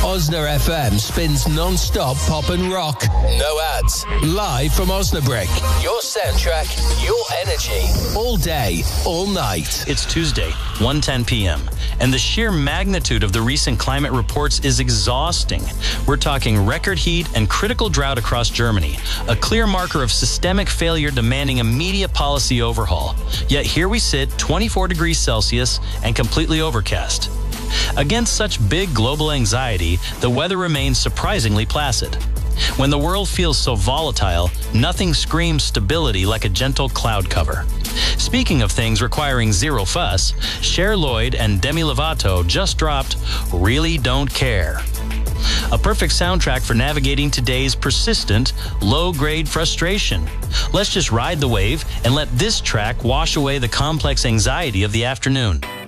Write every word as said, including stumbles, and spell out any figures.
Osna F M spins non-stop pop and rock. No ads. Live from Osnabrück. Your soundtrack, your energy. All day, all night. It's Tuesday, one ten p.m., and the sheer magnitude of the recent climate reports is exhausting. We're talking record heat and critical drought across Germany, a clear marker of systemic failure demanding immediate policy overhaul. Yet here we sit, twenty-four degrees Celsius and completely overcast. Against such big global anxiety, the weather remains surprisingly placid. When the world feels so volatile, nothing screams stability like a gentle cloud cover. Speaking of things requiring zero fuss, Cher Lloyd and Demi Lovato just dropped Really Don't Care. A perfect soundtrack for navigating today's persistent, low-grade frustration. Let's just ride the wave and let this track wash away the complex anxiety of the afternoon.